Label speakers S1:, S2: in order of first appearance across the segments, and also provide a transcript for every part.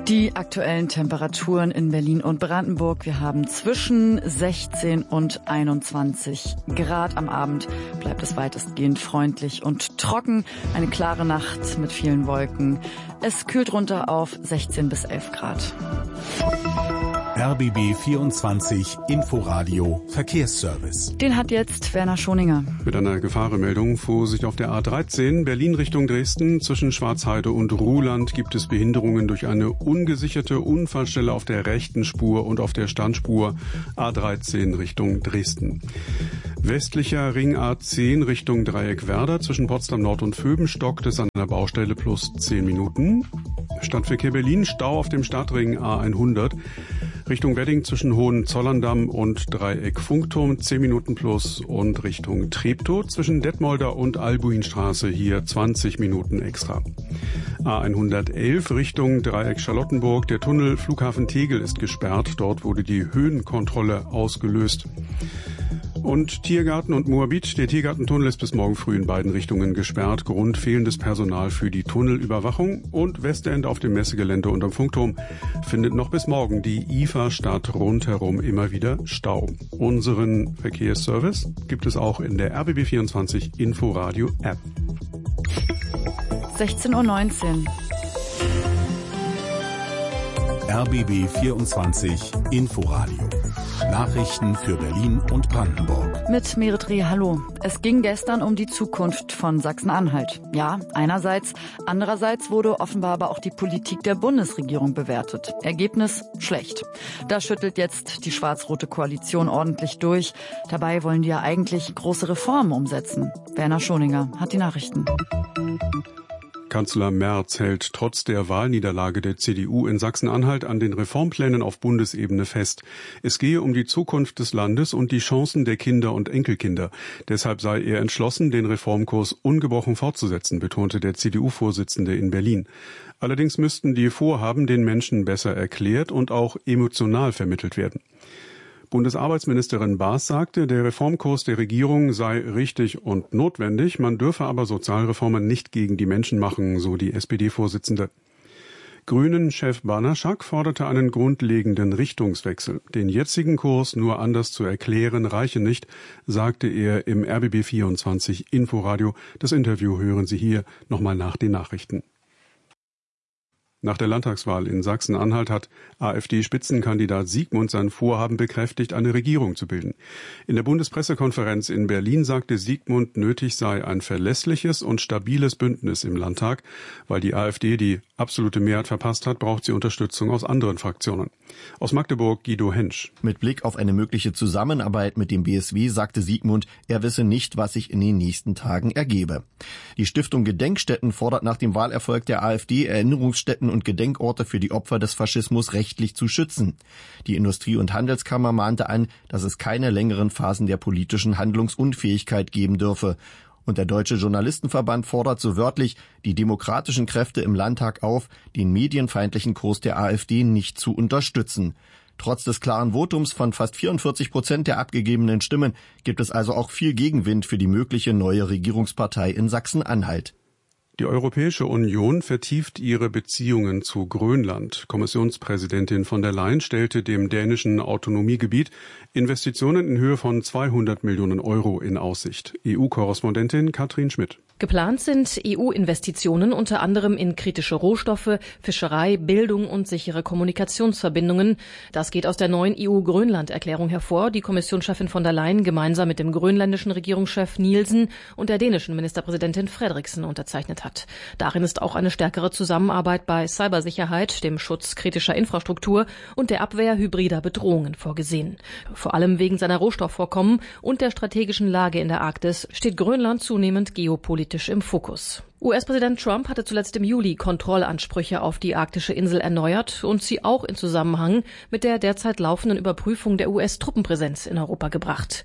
S1: Die aktuellen Temperaturen in Berlin und Brandenburg. Wir haben zwischen 16 und 21 Grad. Am Abend bleibt es weitestgehend freundlich und trocken. Eine klare Nacht mit vielen Wolken. Es kühlt runter auf 16 bis 11 Grad.
S2: RBB 24 Inforadio Verkehrsservice.
S1: Den hat jetzt Werner Schoninger.
S3: Mit einer Gefahrenmeldung. Vorsicht auf der A13 Berlin Richtung Dresden. Zwischen Schwarzheide und Ruhland gibt es Behinderungen durch eine ungesicherte Unfallstelle auf der rechten Spur und auf der Standspur A13 Richtung Dresden. Westlicher Ring A10 Richtung Dreieck Werder. Zwischen Potsdam Nord und Vöben stockt es an der Baustelle plus 10 Minuten. Stadtverkehr Berlin, Stau auf dem Stadtring A100. Richtung Wedding zwischen Hohenzollern-Damm und Dreieck Funkturm 10 Minuten plus und Richtung Treptow zwischen Detmolder und Albuinstraße hier 20 Minuten extra. A111 Richtung Dreieck Charlottenburg. Der Tunnel Flughafen Tegel ist gesperrt. Dort wurde die Höhenkontrolle ausgelöst. Und Tiergarten und Moabit. Der Tiergartentunnel ist bis morgen früh in beiden Richtungen gesperrt. Grund fehlendes Personal für die Tunnelüberwachung. Und Westend auf dem Messegelände und am Funkturm findet noch bis morgen die IFA-Stadt rundherum immer wieder Stau. Unseren Verkehrsservice gibt es auch in der RBB24 Inforadio App.
S1: 16:19 Uhr.
S2: RBB 24 Inforadio. Nachrichten für Berlin und Brandenburg.
S1: Mit Merit Reh, hallo. Es ging gestern um die Zukunft von Sachsen-Anhalt. Ja, einerseits. Andererseits wurde offenbar aber auch die Politik der Bundesregierung bewertet. Ergebnis schlecht. Da schüttelt jetzt die schwarz-rote Koalition ordentlich durch. Dabei wollen die ja eigentlich große Reformen umsetzen. Werner Schoninger hat die Nachrichten.
S3: Kanzler Merz hält trotz der Wahlniederlage der CDU in Sachsen-Anhalt an den Reformplänen auf Bundesebene fest. Es gehe um die Zukunft des Landes und die Chancen der Kinder und Enkelkinder. Deshalb sei er entschlossen, den Reformkurs ungebrochen fortzusetzen, betonte der CDU-Vorsitzende in Berlin. Allerdings müssten die Vorhaben den Menschen besser erklärt und auch emotional vermittelt werden. Bundesarbeitsministerin Baas sagte, der Reformkurs der Regierung sei richtig und notwendig, man dürfe aber Sozialreformen nicht gegen die Menschen machen, so die SPD-Vorsitzende. Grünen-Chef Banaschak forderte einen grundlegenden Richtungswechsel. Den jetzigen Kurs nur anders zu erklären reiche nicht, sagte er im RBB24 Inforadio. Das Interview hören Sie hier nochmal nach den Nachrichten. Nach der Landtagswahl in Sachsen-Anhalt hat AfD-Spitzenkandidat Siegmund sein Vorhaben bekräftigt, eine Regierung zu bilden. In der Bundespressekonferenz in Berlin sagte Siegmund, nötig sei ein verlässliches und stabiles Bündnis im Landtag. Weil die AfD die absolute Mehrheit verpasst hat, braucht sie Unterstützung aus anderen Fraktionen. Aus Magdeburg Guido Hensch.
S4: Mit Blick auf eine mögliche Zusammenarbeit mit dem BSW sagte Siegmund, er wisse nicht, was sich in den nächsten Tagen ergebe. Die Stiftung Gedenkstätten fordert nach dem Wahlerfolg der AfD Erinnerungsstätten und Gedenkorte für die Opfer des Faschismus rechtlich zu schützen. Die Industrie- und Handelskammer mahnte an, dass es keine längeren Phasen der politischen Handlungsunfähigkeit geben dürfe. Und der Deutsche Journalistenverband fordert so wörtlich die demokratischen Kräfte im Landtag auf, den medienfeindlichen Kurs der AfD nicht zu unterstützen. Trotz des klaren Votums von fast 44% der abgegebenen Stimmen gibt es also auch viel Gegenwind für die mögliche neue Regierungspartei in Sachsen-Anhalt.
S3: Die Europäische Union vertieft ihre Beziehungen zu Grönland. Kommissionspräsidentin von der Leyen stellte dem dänischen Autonomiegebiet Investitionen in Höhe von 200 Millionen Euro in Aussicht. EU-Korrespondentin Katrin Schmidt.
S5: Geplant sind EU-Investitionen unter anderem in kritische Rohstoffe, Fischerei, Bildung und sichere Kommunikationsverbindungen. Das geht aus der neuen EU-Grönland-Erklärung hervor, die Kommissionschefin von der Leyen gemeinsam mit dem grönländischen Regierungschef Nielsen und der dänischen Ministerpräsidentin Frederiksen unterzeichnet hat. Darin ist auch eine stärkere Zusammenarbeit bei Cybersicherheit, dem Schutz kritischer Infrastruktur und der Abwehr hybrider Bedrohungen vorgesehen. Vor allem wegen seiner Rohstoffvorkommen und der strategischen Lage in der Arktis steht Grönland zunehmend geopolitisch im Fokus. US-Präsident Trump hatte zuletzt im Juli Kontrollansprüche auf die arktische Insel erneuert und sie auch in Zusammenhang mit der derzeit laufenden Überprüfung der US-Truppenpräsenz in Europa gebracht.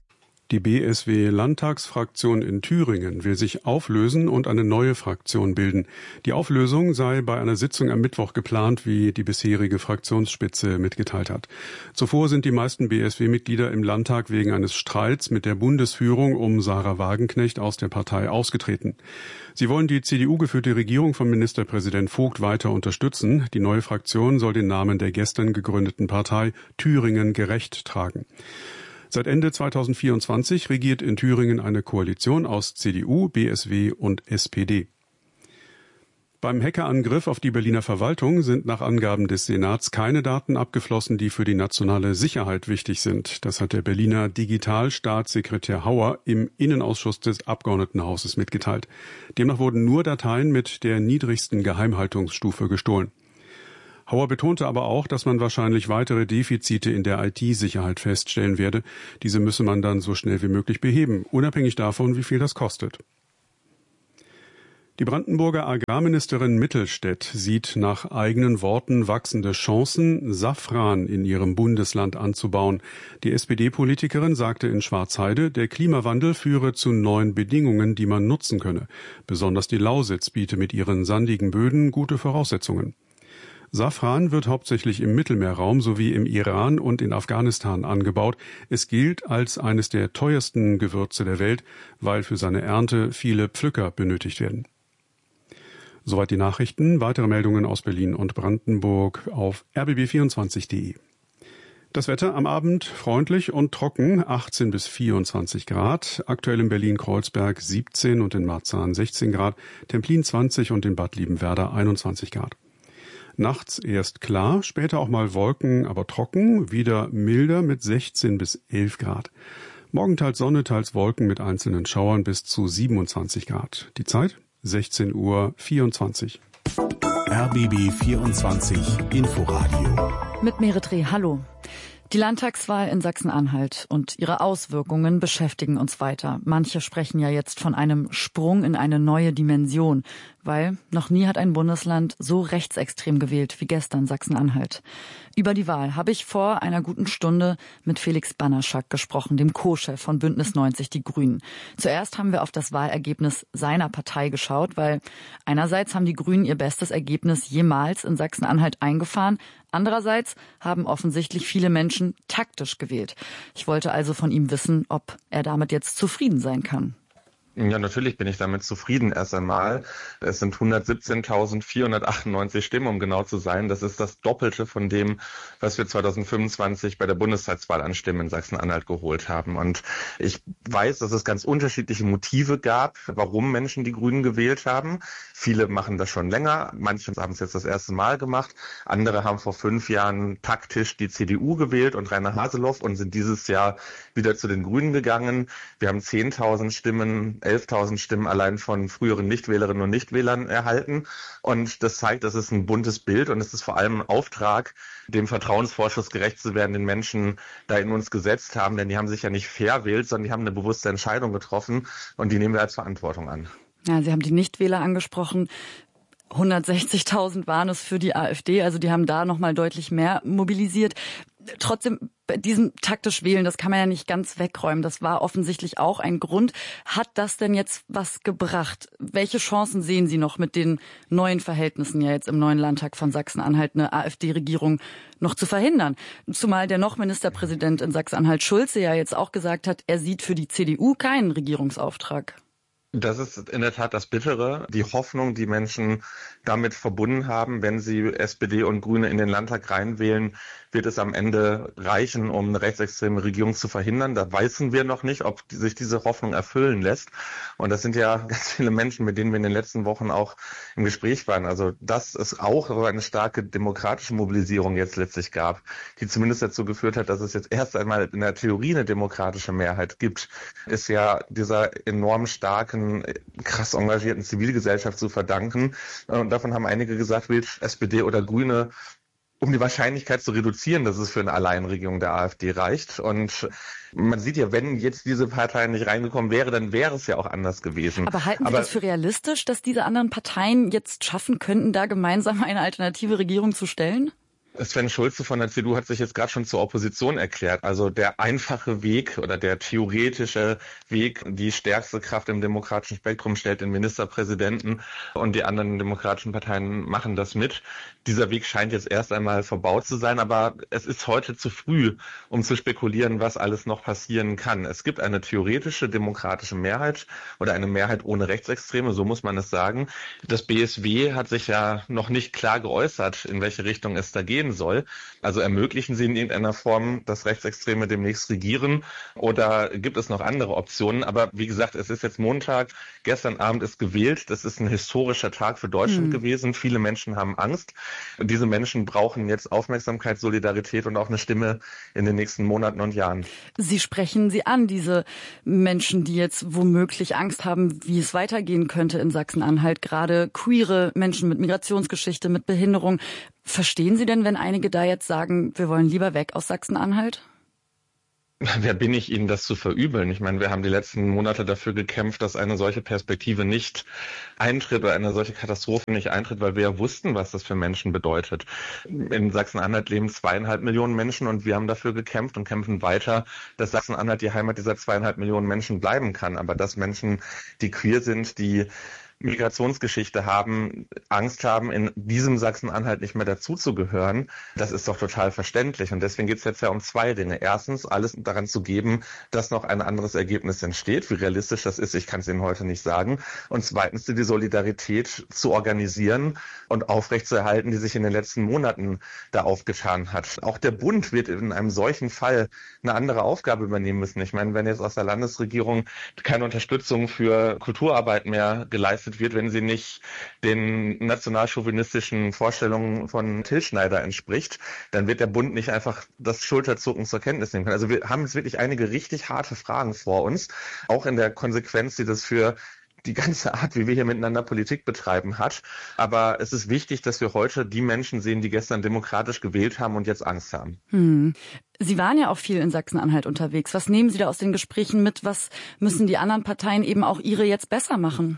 S3: Die BSW-Landtagsfraktion in Thüringen will sich auflösen und eine neue Fraktion bilden. Die Auflösung sei bei einer Sitzung am Mittwoch geplant, wie die bisherige Fraktionsspitze mitgeteilt hat. Zuvor sind die meisten BSW-Mitglieder im Landtag wegen eines Streits mit der Bundesführung um Sarah Wagenknecht aus der Partei ausgetreten. Sie wollen die CDU-geführte Regierung von Ministerpräsident Vogt weiter unterstützen. Die neue Fraktion soll den Namen der gestern gegründeten Partei Thüringen gerecht tragen. Seit Ende 2024 regiert in Thüringen eine Koalition aus CDU, BSW und SPD. Beim Hackerangriff auf die Berliner Verwaltung sind nach Angaben des Senats keine Daten abgeflossen, die für die nationale Sicherheit wichtig sind. Das hat der Berliner Digitalstaatssekretär Hauer im Innenausschuss des Abgeordnetenhauses mitgeteilt. Demnach wurden nur Dateien mit der niedrigsten Geheimhaltungsstufe gestohlen. Hauer betonte aber auch, dass man wahrscheinlich weitere Defizite in der IT-Sicherheit feststellen werde. Diese müsse man dann so schnell wie möglich beheben, unabhängig davon, wie viel das kostet. Die Brandenburger Agrarministerin Mittelstädt sieht nach eigenen Worten wachsende Chancen, Safran in ihrem Bundesland anzubauen. Die SPD-Politikerin sagte in Schwarzheide, der Klimawandel führe zu neuen Bedingungen, die man nutzen könne. Besonders die Lausitz biete mit ihren sandigen Böden gute Voraussetzungen. Safran wird hauptsächlich im Mittelmeerraum sowie im Iran und in Afghanistan angebaut. Es gilt als eines der teuersten Gewürze der Welt, weil für seine Ernte viele Pflücker benötigt werden. Soweit die Nachrichten. Weitere Meldungen aus Berlin und Brandenburg auf rbb24.de. Das Wetter am Abend freundlich und trocken, 18 bis 24 Grad. Aktuell in Berlin-Kreuzberg 17 und in Marzahn 16 Grad, Templin 20 und in Bad Liebenwerda 21 Grad. Nachts erst klar, später auch mal Wolken, aber trocken, wieder milder mit 16 bis 11 Grad. Morgen teils Sonne, teils Wolken mit einzelnen Schauern bis zu 27 Grad. Die Zeit 16:24 Uhr.
S2: RBB 24 Inforadio.
S1: Mit Merit Reh, hallo. Die Landtagswahl in Sachsen-Anhalt und ihre Auswirkungen beschäftigen uns weiter. Manche sprechen ja jetzt von einem Sprung in eine neue Dimension, weil noch nie hat ein Bundesland so rechtsextrem gewählt wie gestern Sachsen-Anhalt. Über die Wahl habe ich vor einer guten Stunde mit Felix Bannerschak gesprochen, dem Co-Chef von Bündnis 90 Die Grünen. Zuerst haben wir auf das Wahlergebnis seiner Partei geschaut, weil einerseits haben die Grünen ihr bestes Ergebnis jemals in Sachsen-Anhalt eingefahren, andererseits haben offensichtlich viele Menschen taktisch gewählt. Ich wollte also von ihm wissen, ob er damit jetzt zufrieden sein kann.
S6: Ja, natürlich bin ich damit zufrieden erst einmal. Es sind 117.498 Stimmen, um genau zu sein. Das ist das Doppelte von dem, was wir 2025 bei der Bundestagswahl an Stimmen in Sachsen-Anhalt geholt haben. Und ich weiß, dass es ganz unterschiedliche Motive gab, warum Menschen die Grünen gewählt haben. Viele machen das schon länger. Manche haben es jetzt das erste Mal gemacht. Andere haben vor 5 Jahren taktisch die CDU gewählt und Rainer Haseloff und sind dieses Jahr wieder zu den Grünen gegangen. Wir haben 10.000 Stimmen, 11.000 Stimmen allein von früheren Nichtwählerinnen und Nichtwählern erhalten. Und das zeigt, das ist ein buntes Bild und es ist vor allem ein Auftrag, dem Vertrauensvorschuss gerecht zu werden, den Menschen da in uns gesetzt haben. Denn die haben sich ja nicht verwählt, sondern die haben eine bewusste Entscheidung getroffen und die nehmen wir als Verantwortung an. Ja,
S1: Sie haben die Nichtwähler angesprochen. 160.000 waren es für die AfD, also die haben da nochmal deutlich mehr mobilisiert. Trotzdem, bei diesem taktisch Wählen, das kann man ja nicht ganz wegräumen. Das war offensichtlich auch ein Grund. Hat das denn jetzt was gebracht? Welche Chancen sehen Sie noch mit den neuen Verhältnissen ja jetzt im neuen Landtag von Sachsen-Anhalt, eine AfD-Regierung noch zu verhindern? Zumal der noch Ministerpräsident in Sachsen-Anhalt Schulze ja jetzt auch gesagt hat, er sieht für die CDU keinen Regierungsauftrag.
S6: Das ist in der Tat das Bittere, die Hoffnung, die Menschen damit verbunden haben, wenn sie SPD und Grüne in den Landtag reinwählen, wird es am Ende reichen, um eine rechtsextreme Regierung zu verhindern. Da wissen wir noch nicht, ob sich diese Hoffnung erfüllen lässt. Und das sind ja ganz viele Menschen, mit denen wir in den letzten Wochen auch im Gespräch waren. Also dass es auch eine starke demokratische Mobilisierung jetzt letztlich gab, die zumindest dazu geführt hat, dass es jetzt erst einmal in der Theorie eine demokratische Mehrheit gibt, ist ja dieser enorm starken, krass engagierten Zivilgesellschaft zu verdanken. Und davon haben einige gesagt, wählt SPD oder Grüne, um die Wahrscheinlichkeit zu reduzieren, dass es für eine Alleinregierung der AfD reicht. Und man sieht ja, wenn jetzt diese Parteien nicht reingekommen wäre, dann wäre es ja auch anders gewesen.
S1: Aber halten Sie das für realistisch, dass diese anderen Parteien jetzt schaffen könnten, da gemeinsam eine alternative Regierung zu stellen?
S6: Sven Schulze von der CDU hat sich jetzt gerade schon zur Opposition erklärt. Also der einfache Weg oder der theoretische Weg, die stärkste Kraft im demokratischen Spektrum stellt den Ministerpräsidenten und die anderen demokratischen Parteien machen das mit. Dieser Weg scheint jetzt erst einmal verbaut zu sein, aber es ist heute zu früh, um zu spekulieren, was alles noch passieren kann. Es gibt eine theoretische demokratische Mehrheit oder eine Mehrheit ohne Rechtsextreme, so muss man es sagen. Das BSW hat sich ja noch nicht klar geäußert, in welche Richtung es da gehen soll. Also ermöglichen sie in irgendeiner Form, dass Rechtsextreme demnächst regieren oder gibt es noch andere Optionen? Aber wie gesagt, es ist jetzt Montag, gestern Abend ist gewählt. Das ist ein historischer Tag für Deutschland gewesen. Viele Menschen haben Angst. Und diese Menschen brauchen jetzt Aufmerksamkeit, Solidarität und auch eine Stimme in den nächsten Monaten und Jahren.
S1: Sie sprechen sie an, diese Menschen, die jetzt womöglich Angst haben, wie es weitergehen könnte in Sachsen-Anhalt, gerade queere Menschen mit Migrationsgeschichte, mit Behinderung. Verstehen Sie denn, wenn einige da jetzt sagen, wir wollen lieber weg aus Sachsen-Anhalt?
S6: Wer bin ich, Ihnen das zu verübeln? Ich meine, wir haben die letzten Monate dafür gekämpft, dass eine solche Perspektive nicht eintritt oder eine solche Katastrophe nicht eintritt, weil wir ja wussten, was das für Menschen bedeutet. In Sachsen-Anhalt leben 2,5 Millionen Menschen und wir haben dafür gekämpft und kämpfen weiter, dass Sachsen-Anhalt die Heimat dieser 2,5 Millionen Menschen bleiben kann. Aber dass Menschen, die queer sind, die Migrationsgeschichte haben, Angst haben, in diesem Sachsen-Anhalt nicht mehr dazuzugehören, das ist doch total verständlich. Und deswegen geht es jetzt ja um zwei Dinge. Erstens, alles daran zu geben, dass noch ein anderes Ergebnis entsteht. Wie realistisch das ist, ich kann es Ihnen heute nicht sagen. Und zweitens, die Solidarität zu organisieren und aufrechtzuerhalten, die sich in den letzten Monaten da aufgetan hat. Auch der Bund wird in einem solchen Fall eine andere Aufgabe übernehmen müssen. Ich meine, wenn jetzt aus der Landesregierung keine Unterstützung für Kulturarbeit mehr geleistet wird, wenn sie nicht den nationalchauvinistischen Vorstellungen von Till Schneider entspricht, dann wird der Bund nicht einfach das Schulterzucken zur Kenntnis nehmen können. Also wir haben jetzt wirklich einige richtig harte Fragen vor uns, auch in der Konsequenz, die das für die ganze Art, wie wir hier miteinander Politik betreiben, hat. Aber es ist wichtig, dass wir heute die Menschen sehen, die gestern demokratisch gewählt haben und jetzt Angst haben.
S1: Sie waren ja auch viel in Sachsen-Anhalt unterwegs. Was nehmen Sie da aus den Gesprächen mit? Was müssen die anderen Parteien eben auch ihre jetzt besser machen?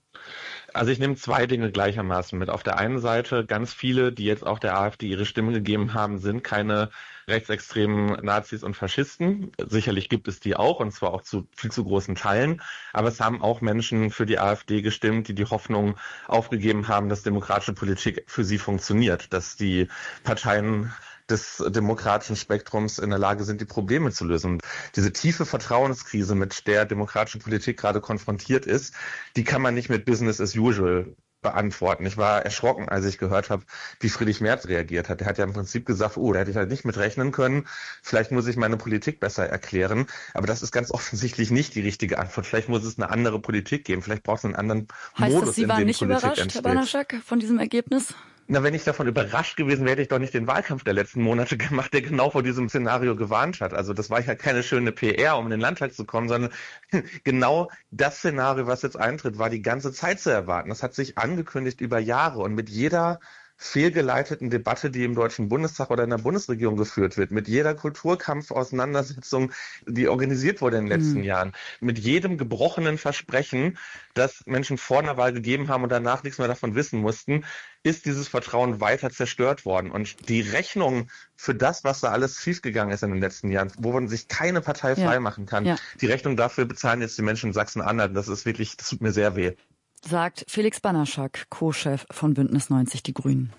S6: Also ich nehme zwei Dinge gleichermaßen mit. Auf der einen Seite, ganz viele, die jetzt auch der AfD ihre Stimme gegeben haben, sind keine rechtsextremen Nazis und Faschisten. Sicherlich gibt es die auch, und zwar auch zu viel zu großen Teilen. Aber es haben auch Menschen für die AfD gestimmt, die die Hoffnung aufgegeben haben, dass demokratische Politik für sie funktioniert, dass die Parteien des demokratischen Spektrums in der Lage sind, die Probleme zu lösen. Und diese tiefe Vertrauenskrise, mit der demokratische Politik gerade konfrontiert ist, die kann man nicht mit Business as usual beantworten. Ich war erschrocken, als ich gehört habe, wie Friedrich Merz reagiert hat. Er hat ja im Prinzip gesagt, da hätte ich halt nicht mit rechnen können. Vielleicht muss ich meine Politik besser erklären. Aber das ist ganz offensichtlich nicht die richtige Antwort. Vielleicht muss es eine andere Politik geben. Vielleicht braucht es einen anderen Modus, in dem Politik entsteht. Heißt das, Sie waren nicht überrascht, Herr Banaschak, von diesem Ergebnis? Na, wenn ich davon überrascht gewesen wäre, hätte ich doch nicht den Wahlkampf der letzten Monate gemacht, der genau vor diesem Szenario gewarnt hat. Also das war ja keine schöne PR, um in den Landtag zu kommen, sondern genau das Szenario, was jetzt eintritt, war die ganze Zeit zu erwarten. Das hat sich angekündigt über Jahre und mit jeder fehlgeleiteten Debatte, die im Deutschen Bundestag oder in der Bundesregierung geführt wird, mit jeder Kulturkampf-Auseinandersetzung, die organisiert wurde in den letzten Jahren, mit jedem gebrochenen Versprechen, das Menschen vor einer Wahl gegeben haben und danach nichts mehr davon wissen mussten, ist dieses Vertrauen weiter zerstört worden. Und die Rechnung für das, was da alles schiefgegangen ist in den letzten Jahren, wo man sich keine Partei freimachen kann, die Rechnung dafür bezahlen jetzt die Menschen in Sachsen-Anhalt. Das tut mir sehr weh.
S1: Sagt Felix Banaschak, Co-Chef von Bündnis 90 Die Grünen.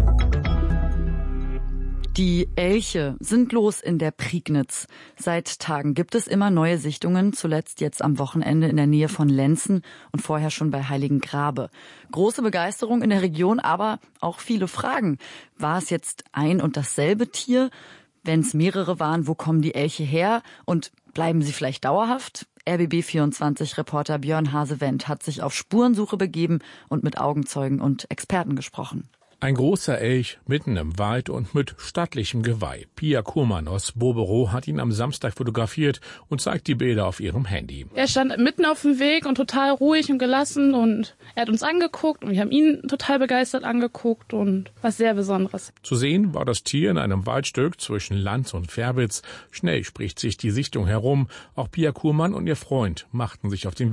S1: Die Elche sind los in der Prignitz. Seit Tagen gibt es immer neue Sichtungen, zuletzt jetzt am Wochenende in der Nähe von Lenzen und vorher schon bei Heiligengrabe. Große Begeisterung in der Region, aber auch viele Fragen. War es jetzt ein und dasselbe Tier? Wenn es mehrere waren, wo kommen die Elche her? Und bleiben sie vielleicht dauerhaft? RBB24-Reporter Björn Hase-Wendt hat sich auf Spurensuche begeben und mit Augenzeugen und Experten gesprochen.
S7: Ein großer Elch mitten im Wald und mit stattlichem Geweih. Pia Kurmann aus Bobero hat ihn am Samstag fotografiert und zeigt die Bilder auf ihrem Handy.
S8: Er stand mitten auf dem Weg und total ruhig und gelassen und er hat uns angeguckt und wir haben ihn total begeistert angeguckt und was sehr Besonderes.
S7: Zu sehen war das Tier in einem Waldstück zwischen Lanz und Färbitz. Schnell spricht sich die Sichtung herum. Auch Pia Kurmann und ihr Freund machten sich auf den Weg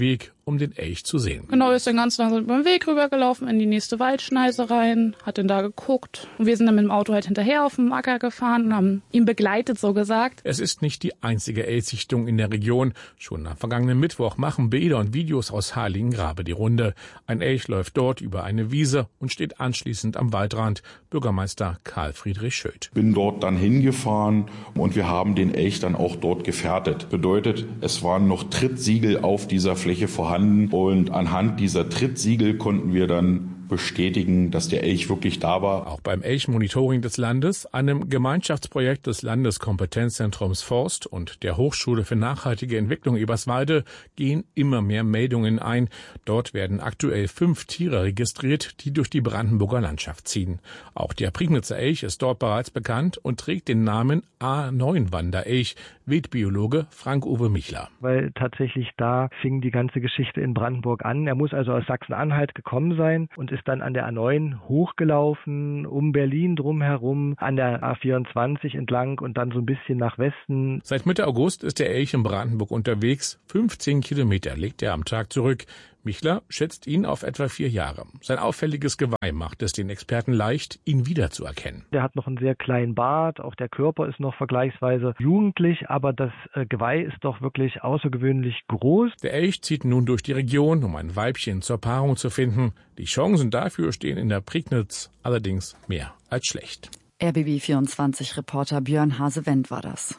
S7: um den Elch zu sehen.
S8: Genau, er ist dann ganz langsam über den Weg rübergelaufen in die nächste Waldschneise rein, hat dann da geguckt. Und wir sind dann mit dem Auto halt hinterher auf dem Acker gefahren und haben ihn begleitet, so gesagt.
S7: Es ist nicht die einzige Elchsichtung in der Region. Schon am vergangenen Mittwoch machen Bilder und Videos aus Heiligengrabe die Runde. Ein Elch läuft dort über eine Wiese und steht anschließend am Waldrand. Bürgermeister Karl Friedrich Schöth.
S9: Bin dort dann hingefahren und wir haben den Elch dann auch dort gefährdet. Bedeutet, es waren noch Trittsiegel auf dieser Fläche vorhanden und anhand dieser Trittsiegel konnten wir dann bestätigen, dass der Elch wirklich da war.
S7: Auch beim Elchmonitoring des Landes, einem Gemeinschaftsprojekt des Landeskompetenzzentrums Forst und der Hochschule für nachhaltige Entwicklung Eberswalde, gehen immer mehr Meldungen ein. Dort werden aktuell 5 Tiere registriert, die durch die Brandenburger Landschaft ziehen. Auch der Prignitzer Elch ist dort bereits bekannt und trägt den Namen A9-Wanderelch. Wildbiologe Frank-Uwe Michler.
S10: Weil tatsächlich da fing die ganze Geschichte in Brandenburg an. Er muss also aus Sachsen-Anhalt gekommen sein und ist dann an der A9 hochgelaufen, um Berlin drumherum, an der A24 entlang und dann so ein bisschen nach Westen.
S7: Seit Mitte August ist der Elch in Brandenburg unterwegs. 15 Kilometer legt er am Tag zurück. Michler schätzt ihn auf etwa 4 Jahre. Sein auffälliges Geweih macht es den Experten leicht, ihn wiederzuerkennen.
S10: Der hat noch einen sehr kleinen Bart, auch der Körper ist noch vergleichsweise jugendlich, aber das Geweih ist doch wirklich außergewöhnlich groß.
S7: Der Elch zieht nun durch die Region, um ein Weibchen zur Paarung zu finden. Die Chancen dafür stehen in der Prignitz allerdings mehr als schlecht.
S1: RBB24-Reporter Björn Hase-Wendt war das.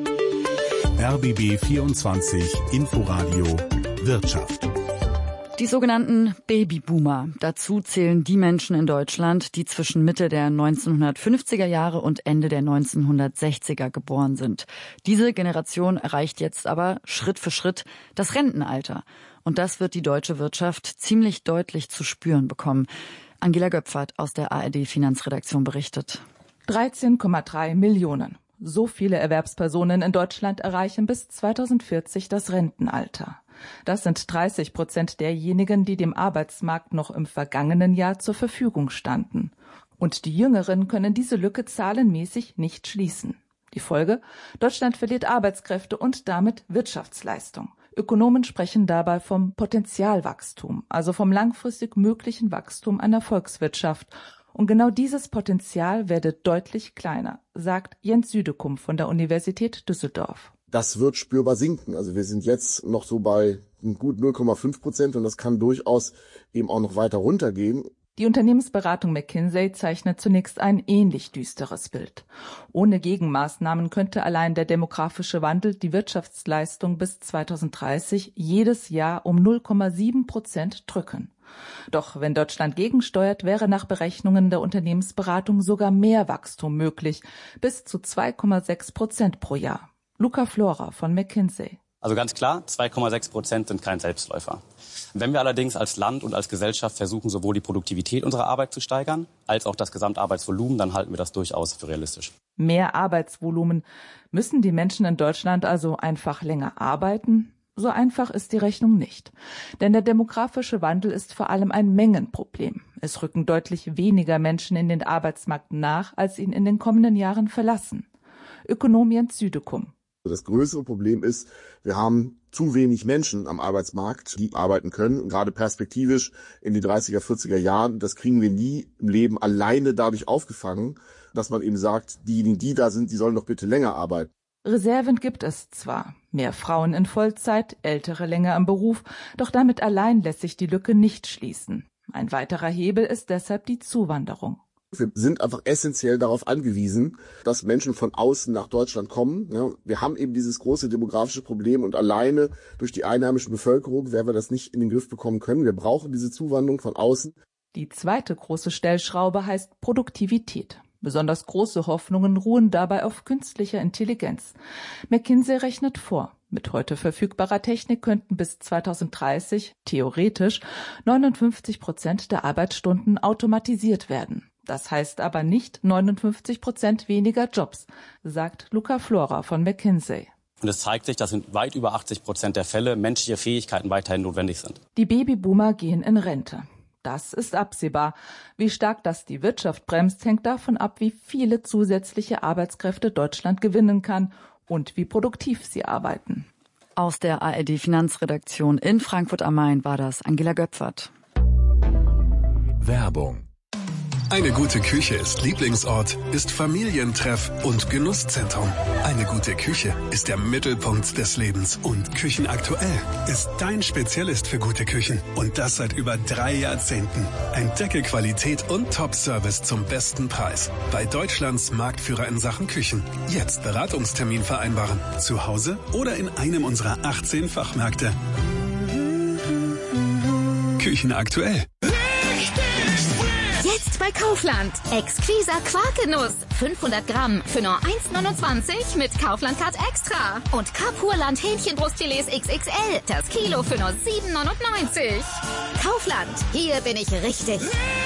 S2: RBB 24 Inforadio Wirtschaft.
S1: Die sogenannten Babyboomer. Dazu zählen die Menschen in Deutschland, die zwischen Mitte der 1950er Jahre und Ende der 1960er geboren sind. Diese Generation erreicht jetzt aber Schritt für Schritt das Rentenalter. Und das wird die deutsche Wirtschaft ziemlich deutlich zu spüren bekommen. Angela Göpfert aus der ARD-Finanzredaktion berichtet.
S11: 13,3 Millionen. So viele Erwerbspersonen in Deutschland erreichen bis 2040 das Rentenalter. Das sind 30% derjenigen, die dem Arbeitsmarkt noch im vergangenen Jahr zur Verfügung standen. Und die Jüngeren können diese Lücke zahlenmäßig nicht schließen. Die Folge? Deutschland verliert Arbeitskräfte und damit Wirtschaftsleistung. Ökonomen sprechen dabei vom Potentialwachstum, also vom langfristig möglichen Wachstum einer Volkswirtschaft. Und genau dieses Potenzial werde deutlich kleiner, sagt Jens Südekum von der Universität Düsseldorf.
S12: Das wird spürbar sinken. Also wir sind jetzt noch so bei gut 0,5% und das kann durchaus eben auch noch weiter runtergehen.
S11: Die Unternehmensberatung McKinsey zeichnet zunächst ein ähnlich düsteres Bild. Ohne Gegenmaßnahmen könnte allein der demografische Wandel die Wirtschaftsleistung bis 2030 jedes Jahr um 0,7% drücken. Doch wenn Deutschland gegensteuert, wäre nach Berechnungen der Unternehmensberatung sogar mehr Wachstum möglich, bis zu 2,6% pro Jahr. Luca Flora von McKinsey.
S13: Also ganz klar, 2,6% sind kein Selbstläufer. Wenn wir allerdings als Land und als Gesellschaft versuchen, sowohl die Produktivität unserer Arbeit zu steigern, als auch das Gesamtarbeitsvolumen, dann halten wir das durchaus für realistisch.
S11: Mehr Arbeitsvolumen. Müssen die Menschen in Deutschland also einfach länger arbeiten? So einfach ist die Rechnung nicht. Denn der demografische Wandel ist vor allem ein Mengenproblem. Es rücken deutlich weniger Menschen in den Arbeitsmarkt nach, als ihn in den kommenden Jahren verlassen. Ökonom Jens Südekum.
S12: Das größere Problem ist, wir haben zu wenig Menschen am Arbeitsmarkt, die arbeiten können, gerade perspektivisch in die 30er, 40er Jahren. Das kriegen wir nie im Leben alleine dadurch aufgefangen, dass man eben sagt, diejenigen, die da sind, die sollen doch bitte länger arbeiten.
S11: Reserven gibt es zwar, mehr Frauen in Vollzeit, Ältere länger im Beruf, doch damit allein lässt sich die Lücke nicht schließen. Ein weiterer Hebel ist deshalb die Zuwanderung.
S12: Wir sind einfach essentiell darauf angewiesen, dass Menschen von außen nach Deutschland kommen. Ja, wir haben eben dieses große demografische Problem und alleine durch die einheimische Bevölkerung werden wir das nicht in den Griff bekommen können. Wir brauchen diese Zuwanderung von außen.
S11: Die zweite große Stellschraube heißt Produktivität. Besonders große Hoffnungen ruhen dabei auf künstlicher Intelligenz. McKinsey rechnet vor. Mit heute verfügbarer Technik könnten bis 2030 theoretisch 59% der Arbeitsstunden automatisiert werden. Das heißt aber nicht 59% weniger Jobs, sagt Luca Flora von McKinsey.
S13: Und es zeigt sich, dass in weit über 80% der Fälle menschliche Fähigkeiten weiterhin notwendig sind.
S11: Die Babyboomer gehen in Rente. Das ist absehbar. Wie stark das die Wirtschaft bremst, hängt davon ab, wie viele zusätzliche Arbeitskräfte Deutschland gewinnen kann und wie produktiv sie arbeiten.
S1: Aus der ARD-Finanzredaktion in Frankfurt am Main war das Angela Göpfert.
S14: Werbung. Eine gute Küche ist Lieblingsort, ist Familientreff und Genusszentrum. Eine gute Küche ist der Mittelpunkt des Lebens. Und Küchenaktuell ist dein Spezialist für gute Küchen. Und das seit über 3 Jahrzehnten. Entdecke Qualität und Top-Service zum besten Preis. Bei Deutschlands Marktführer in Sachen Küchen. Jetzt Beratungstermin vereinbaren. Zu Hause oder in einem unserer 18 Fachmärkte. Küchenaktuell.
S15: Jetzt bei Kaufland. Exquiser Quarkenuss. 500 Gramm für nur 1,29 mit Kaufland-Card Extra. Und Carpurland Hähnchenbrustfilets XXL. Das Kilo für nur 7,99. Kaufland. Hier bin ich richtig.